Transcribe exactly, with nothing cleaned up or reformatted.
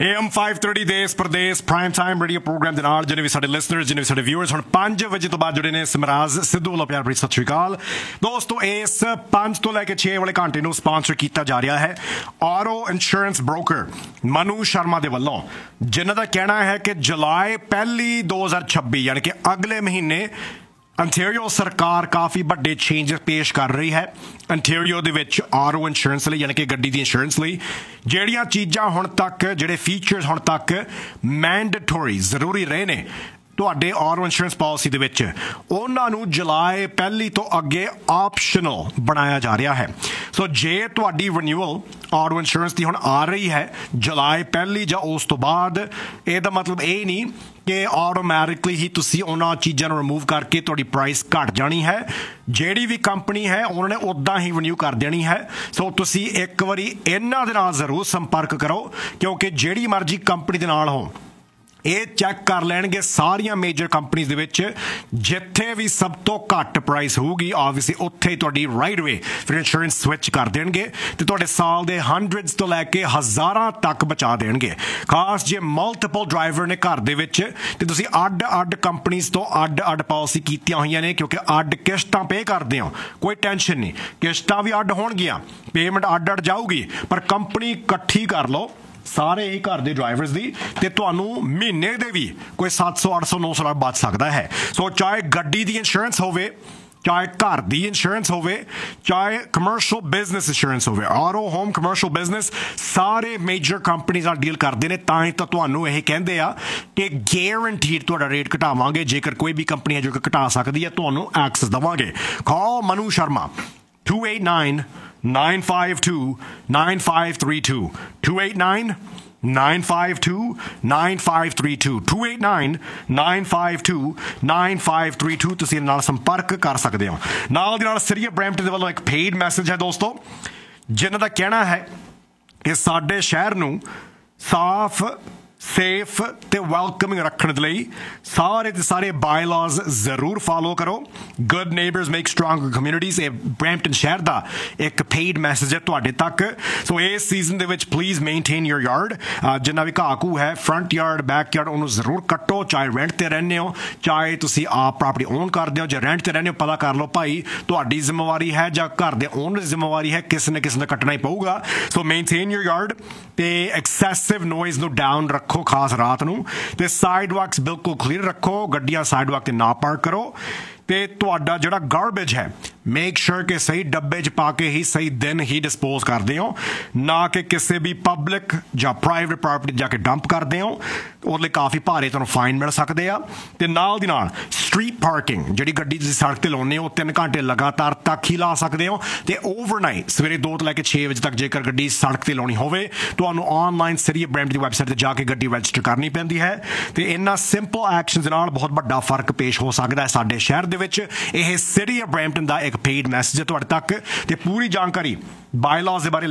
A M five thirty ਦੇਸ ਪ੍ਰਦੇਸ prime time radio programme ਦੇ ਨਾਲ ਜਿੰਨੇ ਵੀ ਸਾਡੇ ਲਿਸਨਰਸ ਜਿੰਨੇ ਵੀ ਸਾਡੇ ਵਿਊਅਰਸ ਹੁਣ ਪੰਜ ਵਜੇ ਤੋਂ ਬਾਅਦ ਜੁੜੇ ਨੇ ਸਮਰਾਜ਼ ਸਿੱਧੂ ਵੱਲੋਂ ਪਿਆਰ ਭਰੀ ਸਤਿ ਸ਼੍ਰੀ ਅਕਾਲ ਦੋਸਤੋ। ਇਸ ਪੰਜ ਤੋਂ ਲੈ ਕੇ ਛੇ ਵਾਲੇ ਘੰਟੇ ਨੂੰ ਸਪਾਂਸਰ ਕੀਤਾ ਜਾ ਰਿਹਾ ਹੈ RO insurance broker Manu Sharma ਦੇ ਵੱਲੋਂ, ਜਿਨ੍ਹਾਂ ਦਾ ਕਹਿਣਾ ਹੈ ਕਿ ਜੁਲਾਈ ਪਹਿਲੀ ਦੋ ਹਜ਼ਾਰ ਛੱਬੀ ਯਾਨੀ ਕਿ ਅਗਲੇ ਮਹੀਨੇ ਅੰਟੈਰੀਓ ਸਰਕਾਰ ਕਾਫੀ ਵੱਡੇ ਚੇਂਜਸ ਪੇਸ਼ ਕਰ ਰਹੀ ਹੈ। ਅੰਟੈਰੀਓ ਦੇ ਵਿੱਚ ਆਰਓ ਇੰਸ਼ੋਰੈਂਸ ਲਈ ਯਾਨੀ ਕਿ ਗੱਡੀ ਦੀ ਇੰਸ਼ੋਰੈਂਸ ਲਈ ਜਿਹੜੀਆਂ ਚੀਜ਼ਾਂ ਹੁਣ ਤੱਕ ਜਿਹੜੇ ਫੀਚਰਸ ਹੁਣ ਤੱਕ ਮੈਂਡੇਟਰੀ ਜ਼ਰੂਰੀ ਰਹੇ ਨੇ ਤੁਹਾਡੇ ਆਰਓ ਇੰਸ਼ੋਰੈਂਸ ਪਾਲਿਸੀ ਦੇ ਵਿੱਚ, ਉਹਨਾਂ ਨੂੰ ਜੁਲਾਈ ਪਹਿਲੀ ਤੋਂ ਅੱਗੇ ਆਪਸ਼ਨਲ ਬਣਾਇਆ ਜਾ ਰਿਹਾ ਹੈ। ਸੋ ਜੇ ਤੁਹਾਡੀ ਰਿਨਿਊਅਲ ਆਰਓ ਇੰਸ਼ੋਰੈਂਸ ਦੀ ਹੁਣ ਆ ਰਹੀ ਹੈ ਜੁਲਾਈ ਪਹਿਲੀ ਜਾਂ ਉਸ ਤੋਂ ਬਾਅਦ, ਇਹਦਾ ਮਤਲਬ ਇਹ ਨਹੀਂ ਕਿ ਆਟੋਮੈਟਿਕਲੀ ਹੀ ਤੁਸੀਂ ਉਹਨਾਂ ਚੀਜ਼ਾਂ ਨੂੰ ਰਿਮੂਵ ਕਰਕੇ ਤੁਹਾਡੀ ਪ੍ਰਾਈਸ ਘੱਟ ਜਾਣੀ ਹੈ। ਜਿਹੜੀ ਵੀ ਕੰਪਨੀ ਹੈ ਉਹਨਾਂ ਨੇ ਉੱਦਾਂ ਹੀ ਰਿਨਿਊ ਕਰ ਦੇਣੀ ਹੈ। ਸੋ ਤੁਸੀਂ ਇੱਕ ਵਾਰੀ ਇਹਨਾਂ ਦੇ ਨਾਲ ਜ਼ਰੂਰ ਸੰਪਰਕ ਕਰੋ, ਕਿਉਂਕਿ ਜਿਹੜੀ ਮਰਜ਼ੀ ਕੰਪਨੀ ਦੇ ਨਾਲ ਹੋ ਇਹ ਚੈੱਕ ਕਰ ਲੈਣਗੇ ਸਾਰੀਆਂ ਮੇਜਰ ਕੰਪਨੀਜ਼ ਦੇ ਵਿੱਚ ਜਿੱਥੇ ਵੀ ਸਭ ਤੋਂ ਘੱਟ ਪ੍ਰਾਈਸ ਹੋਊਗੀ ਆਬਵੀਅਸਲੀ ਉੱਥੇ ਹੀ ਤੁਹਾਡੀ ਰਾਈਟ ਵੇ ਫਿਰ ਇੰਸ਼ੋਰੈਂਸ ਸਵਿਚ ਕਰ ਦੇਣਗੇ ਤੇ ਤੁਹਾਡੇ ਸਾਲ ਦੇ ਹੰਡਰਡਸ ਤੋਂ ਲੈ ਕੇ ਹਜ਼ਾਰਾਂ ਤੱਕ ਬਚਾ ਦੇਣਗੇ। ਖਾਸ ਜੇ ਮਲਟੀਪਲ ਡਰਾਈਵਰ ਨੇ ਘਰ ਦੇ ਵਿੱਚ ਤੇ ਤੁਸੀਂ ਅੱਡ ਅੱਡ ਕੰਪਨੀਜ਼ ਤੋਂ ਅੱਡ ਅੱਡ ਪਾਲਿਸੀ ਕੀਤੀਆਂ ਹੋਈਆਂ ਨੇ, ਕਿਉਂਕਿ ਅੱਡ ਕਿਸ਼ਤਾਂ ਪੇ ਕਰਦੇ ਹੋ ਕੋਈ ਟੈਨਸ਼ਨ ਨਹੀਂ, ਕਿਸ਼ਤਾਂ ਵੀ ਅੱਡ ਹੋਣਗੀਆਂ, ਪੇਮੈਂਟ ਅੱਡ ਅੱਡ ਜਾਊਗੀ, ਪਰ ਕੰਪਨੀ ਇਕੱਠੀ ਕਰ ਲਓ ਸਾਰੇ ਹੀ ਘਰ ਦੇ ਡਰਾਈਵਰਸ ਦੀ ਤੇ ਤੁਹਾਨੂੰ ਮਹੀਨੇ ਦੇ ਵੀ ਕੋਈ ਸੱਤ ਸੌ ਅੱਠ ਸੌ ਨੌ ਸੌ ਬਚ ਸਕਦਾ ਹੈ। ਸੋ ਚਾਹੇ ਗੱਡੀ ਦੀ ਇੰਸ਼ੋਰੈਂਸ ਹੋਵੇ, ਚਾਹੇ ਘਰ ਦੀ ਇੰਸ਼ੋਰੈਂਸ ਹੋਵੇ, ਚਾਹੇ ਕਮਰਸ਼ੀਅਲ ਬਿਜ਼ਨਸ ਇੰਸ਼ੋਰੈਂਸ ਹੋਵੇ, ਆਟੋ ਹੋਮ ਕਮਰਸ਼ੀਅਲ ਬਿਜ਼ਨਸ ਸਾਰੇ ਮੇਜਰ ਕੰਪਨੀਜ਼ ਨਾਲ ਡੀਲ ਕਰਦੇ ਨੇ। ਤਾਂ ਹੀ ਤਾਂ ਤੁਹਾਨੂੰ ਇਹ ਕਹਿੰਦੇ ਆ ਕਿ ਗੈਰੰਟੀਡ ਤੁਹਾਡਾ ਰੇਟ ਘਟਾਵਾਂਗੇ, ਜੇਕਰ ਕੋਈ ਵੀ ਕੰਪਨੀ ਹੈ ਜੋ ਕਿ ਘਟਾ ਸਕਦੀ ਹੈ ਤੁਹਾਨੂੰ ਐਕਸੈਸ ਦੇਵਾਂਗੇ। ਕਾਲ Manu Sharma two eight nine nine five two nine five three two two eight nine nine five two nine five three two two eight nine nine five two nine five three two ਤੁਸੀਂ ਨਾਲ ਸੰਪਰਕ ਕਰ ਸਕਦੇ ਹੋ। ਨਾਲ ਦੀ ਨਾਲ ਸਿਰੀਆ Brampton ਦੇ ਵੱਲੋਂ ਇੱਕ ਪੇਡ ਮੈਸੇਜ ਹੈ ਦੋਸਤੋ, ਜਿਨ੍ਹਾਂ ਦਾ ਕਹਿਣਾ ਹੈ ਕਿ ਸਾਡੇ ਸ਼ਹਿਰ ਨੂੰ ਸਾਫ਼ ਸੇਫ ਤੇ ਵੈਲਕਮਿੰਗ ਰੱਖਣ ਦੇ ਲਈ ਸਾਰੇ ਦੇ ਸਾਰੇ ਬਾਇਲਾਜ਼ ਜ਼ਰੂਰ ਫਾਲੋ ਕਰੋ। Good neighbours make stronger communities, ਇਹ ਬ੍ਰੈਂਪਟਨ ਸ਼ਹਿਰ ਦਾ ਇੱਕ ਪੇਡ ਮੈਸੇਜ ਹੈ ਤੁਹਾਡੇ ਤੱਕ। ਸੋ ਇਸ ਸੀਜ਼ਨ ਦੇ ਵਿੱਚ ਪਲੀਜ਼ ਮੇਨਟੇਨ ਯੂਰ ਯਾਰਡ, ਜਿੰਨਾ ਵੀ ਘਾਹ ਘੂ ਹੈ ਫਰੰਟ ਯਾਰਡ ਬੈਕ ਯਾਰਡ ਉਹਨੂੰ ਜ਼ਰੂਰ ਕੱਟੋ, ਚਾਹੇ ਰੈਂਟ ਤੇ ਰਹਿੰਦੇ ਹੋ ਚਾਹੇ ਤੁਸੀਂ ਆਪ ਪ੍ਰਾਪਰਟੀ ਓਨ ਕਰਦੇ ਹੋ। ਜੇ ਰੈਂਟ ਤੇ ਰਹਿੰਦੇ ਹੋ ਪਤਾ ਕਰ ਲਓ ਭਾਈ ਤੁਹਾਡੀ ਜ਼ਿੰਮੇਵਾਰੀ ਹੈ ਜਾਂ ਘਰ ਦੇ ਓਨਰ ਦੀ ਜ਼ਿੰਮੇਵਾਰੀ ਹੈ, ਕਿਸੇ ਨਾ ਕਿਸੇ ਦਾ ਕੱਟਣਾ ਹੀ ਪਊਗਾ। ਸੋ ਮੇਨਟੇਨ ਯੂਰ ਯਾਰਡ ਤੇ ਐਕਸੈਸਿਵ ਨੋਇਜ਼ ਨੂੰ ਡਾਊਨ ਰੱਖੋ ਖਾਸ ਰਾਤ ਨੂੰ, ਤੇ ਸਾਈਡ ਵਾਕਸ ਬਿਲਕੁਲ ਕਲੀਅਰ ਰੱਖੋ, ਗੱਡੀਆਂ ਸਾਈਡ ਵਾਕ ਤੇ ਨਾ ਪਾਰਕ ਕਰੋ। ਤੇ ਤੁਹਾਡਾ ਜਿਹੜਾ ਗਾਰਬੇਜ ਹੈ ਮੇਕ ਸ਼ੋਰ ਕਿ ਸਹੀ ਡੱਬੇ 'ਚ ਪਾ ਕੇ ਹੀ ਸਹੀ ਦਿਨ ਹੀ ਡਿਸਪੋਜ਼ ਕਰਦੇ ਹੋ, ਨਾ ਕਿ ਕਿਸੇ ਵੀ ਪਬਲਿਕ ਜਾਂ ਪ੍ਰਾਈਵੇਟ ਪ੍ਰਾਪਰਟੀ ਜਾ ਕੇ ਡੰਪ ਕਰਦੇ ਹੋ, ਉਹਦੇ ਲਈ ਕਾਫੀ ਭਾਰੇ ਤੁਹਾਨੂੰ ਫਾਈਨ ਮਿਲ ਸਕਦੇ ਆ। ਤੇ ਨਾਲ ਦੀ ਨਾਲ ਸਟਰੀਟ ਪਾਰਕਿੰਗ ਜਿਹੜੀ ਗੱਡੀ ਤੁਸੀਂ ਸੜਕ ਤੇ ਲਾਉਂਦੇ ਹੋ ਤਿੰਨ ਘੰਟੇ ਲਗਾਤਾਰ ਤੱਕ ਹੀ ਲਾ ਸਕਦੇ ਹੋ। ਤੇ ਓਵਰਨਾਈਟ ਸਵੇਰੇ ਦੋ ਤੋਂ ਲੈ ਕੇ ਛੇ ਵਜੇ ਤੱਕ ਜੇਕਰ ਗੱਡੀ ਸੜਕ ਤੇ ਲਾਉਣੀ ਹੋਵੇ ਤੁਹਾਨੂੰ ਆਨਲਾਈਨ ਸਿਰੀਆ ਬ੍ਰੈਂਪਟਨ ਦੀ ਵੈਬਸਾਈਟ ਤੇ ਜਾ ਕੇ ਗੱਡੀ ਰਜਿਸਟਰ ਕਰਨੀ ਪੈਂਦੀ ਹੈ। ਤੇ ਇਹਨਾਂ ਸਿੰਪਲ ਐਕਸ਼ਨਸ ਨਾਲ ਬਹੁਤ ਵੱਡਾ ਫਰਕ ਪੇਸ਼ ਹੋ ਸਕਦਾ ਹੈ ਸਾਡੇ ਸ਼ਹਿਰ ਦੇ ਵਿੱਚ। ਇਹ ਸਿਰੀਆ ਬ੍ਰੈਂਪਟਨ ਦਾ ਇੱਕ ਪੇਡ ਮੈਸੇਜ ਹੈ ਤੁਹਾਡੇ ਤੱਕ, ਤੇ ਪੂਰੀ ਜਾਣਕਾਰੀ ਬਾਇਲਾਜ਼ ਦੇ ਬਾਰੇ